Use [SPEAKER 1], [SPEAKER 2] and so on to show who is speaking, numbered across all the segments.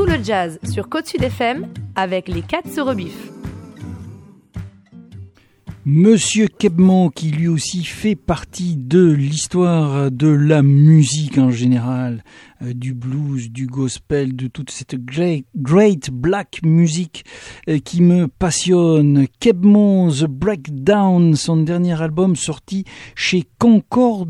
[SPEAKER 1] tout le jazz sur Côte Sud FM avec les Cats Rebuff.
[SPEAKER 2] Monsieur Keb' Mo, qui lui aussi fait partie de l'histoire de la musique en général, du blues, du gospel, de toute cette great black music qui me passionne. Keb' Mo, The Breakdown, son dernier album sorti chez Concord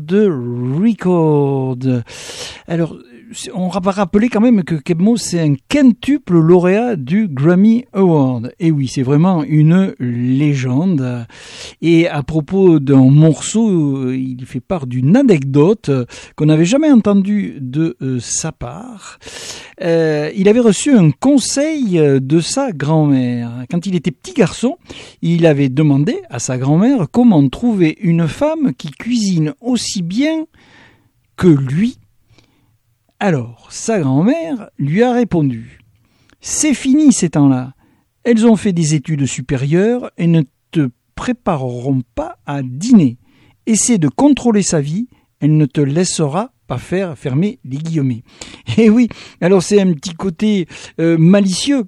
[SPEAKER 2] Records. Alors, on va rappeler quand même que Keb' Mo, c'est un quintuple lauréat du Grammy Award. Et oui, c'est vraiment une légende. Et à propos d'un morceau, il fait part d'une anecdote qu'on n'avait jamais entendue de sa part. Il avait reçu un conseil de sa grand-mère. Quand il était petit garçon, il avait demandé à sa grand-mère comment trouver une femme qui cuisine aussi bien que lui. Alors, sa grand-mère lui a répondu « C'est fini ces temps-là. Elles ont fait des études supérieures et ne te prépareront pas à dîner. Essaie de contrôler sa vie, elle ne te laissera pas faire fermer les guillemets. » Et oui, alors c'est un petit côté malicieux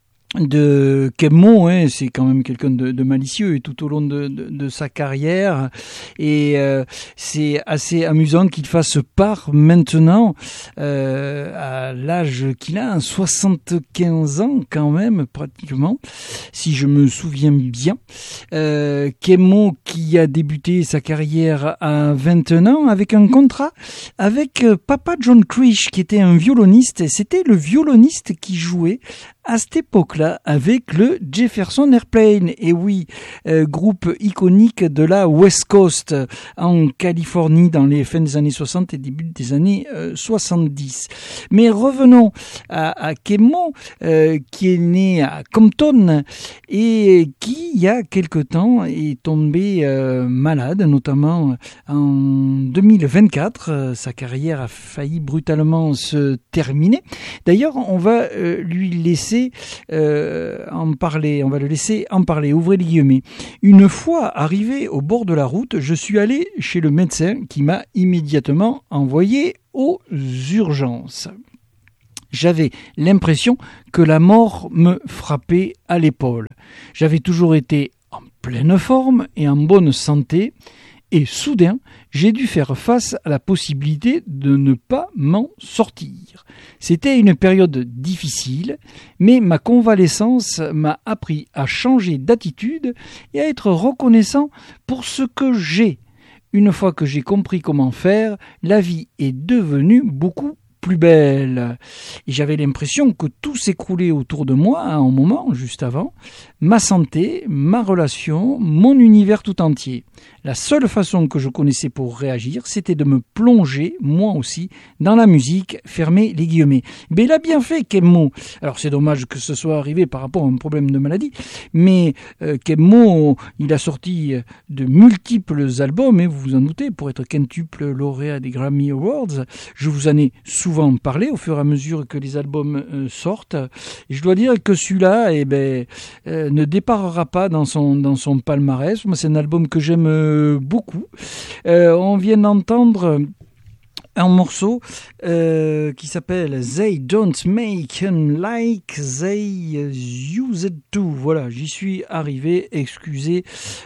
[SPEAKER 2] de Keb' Mo, hein, c'est quand même quelqu'un de malicieux et tout au long de sa carrière, et c'est assez amusant qu'il fasse part maintenant à l'âge qu'il a, 75 ans quand même pratiquement, si je me souviens bien. Keb' Mo qui a débuté sa carrière à 21 ans avec un contrat avec Papa John Krish qui était un violoniste, et c'était le violoniste qui jouait à cette époque-là avec le Jefferson Airplane, et oui, groupe iconique de la West Coast en Californie dans les fins des années 60 et début des années 70. Mais revenons à Keb' Mo, qui est né à Compton et qui, il y a quelque temps, est tombé malade, notamment en 2024. Sa carrière a failli brutalement se terminer. D'ailleurs, on va lui laisser en parler, on va le laisser en parler, ouvrez les guillemets. Une fois arrivé au bord de la route, je suis allé chez le médecin qui m'a immédiatement envoyé aux urgences. J'avais l'impression que la mort me frappait à l'épaule. J'avais toujours été en pleine forme et en bonne santé, et soudain, j'ai dû faire face à la possibilité de ne pas m'en sortir. C'était une période difficile, mais ma convalescence m'a appris à changer d'attitude et à être reconnaissant pour ce que j'ai. Une fois que j'ai compris comment faire, la vie est devenue beaucoup plus belle. Et j'avais l'impression que tout s'écroulait autour de moi à un moment, juste avant. Ma santé, ma relation, mon univers tout entier. La seule façon que je connaissais pour réagir, c'était de me plonger, moi aussi, dans la musique, fermer les guillemets. Mais il a bien fait, Keb' Mo. Alors c'est dommage que ce soit arrivé par rapport à un problème de maladie, mais Keb' Mo, il a sorti de multiples albums, et vous vous en doutez, pour être quintuple lauréat des Grammy Awards. Je vous en ai souvent parlé au fur et à mesure que les albums sortent. Et je dois dire que celui-là, ne déparera pas dans son palmarès. Moi, c'est un album que j'aime beaucoup. On vient d'entendre un morceau qui s'appelle They Don't Make 'em Like They Used To. Voilà, j'y suis arrivé, excusez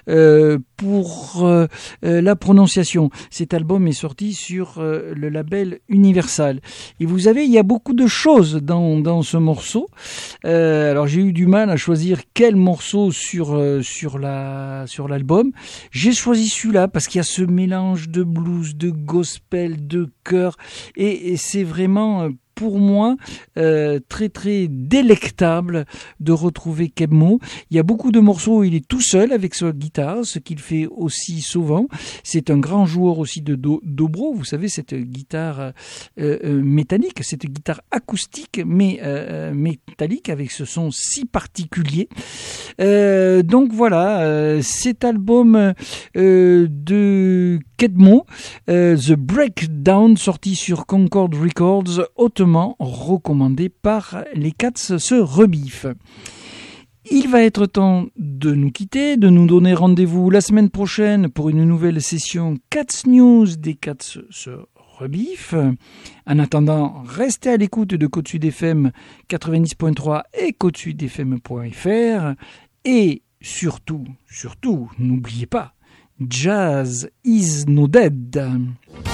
[SPEAKER 2] pour la prononciation. Cet album est sorti sur le label Universal. Et vous savez, il y a beaucoup de choses dans ce morceau. Alors j'ai eu du mal à choisir quel morceau sur l'album. J'ai choisi celui-là parce qu'il y a ce mélange de blues, de gospel, de chœur, et c'est vraiment pour moi très très délectable de retrouver Keb' Mo. Il y a beaucoup de morceaux où il est tout seul avec sa guitare, ce qu'il fait aussi souvent. C'est un grand joueur aussi de dobro, vous savez, cette guitare métallique, cette guitare acoustique mais métallique avec ce son si particulier. Donc voilà, cet album de Keb' Mo, The Breakdown, sorti sur Concord Records, hautement recommandé par les Cats Rebuff. Il va être temps de nous quitter, de nous donner rendez-vous la semaine prochaine pour une nouvelle session Cats News des Cats Rebiff. En attendant, restez à l'écoute de Côte Sud FM 90.3 et côtesudfm.fr. Et surtout, n'oubliez pas, Jazz is no dead.